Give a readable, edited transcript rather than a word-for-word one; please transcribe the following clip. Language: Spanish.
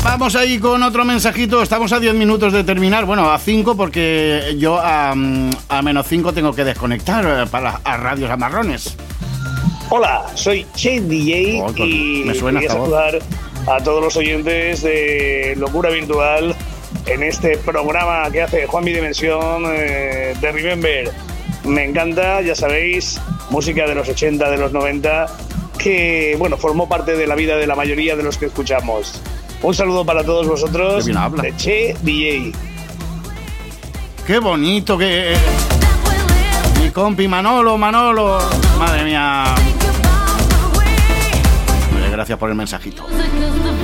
Vamos ahí con otro mensajito. Estamos a 10 minutos de terminar. Bueno, a 5 porque yo a menos 5 tengo que desconectar para a Radios Amarrones. Hola, soy Che DJ y me suena quería saludar a todos los oyentes de Locura Virtual en este programa que hace Juan Mi Dimensión de Remember. Me encanta, ya sabéis, música de los 80, de los 90, que bueno, formó parte de la vida de la mayoría de los que escuchamos. Un saludo para todos vosotros de Che DJ. Qué bonito que... Mi compi Manolo. Madre mía. Gracias por el mensajito.